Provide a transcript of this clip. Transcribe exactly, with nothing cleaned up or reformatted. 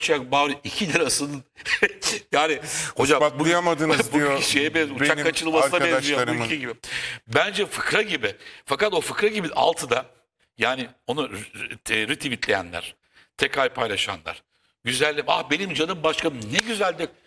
uçak bari iki lirasının yani hocam bu, Ispatlayamadınız bu diyor şeye benziyor, uçak benim kaçırılmasına benziyor bu arkadaşlarımın. iki gibi. Bence fıkra gibi. Fakat o fıkra gibi altıda yani onu r- retweetleyenler, tekrar paylaşanlar, güzellik, ah benim canım başkanım ne güzel de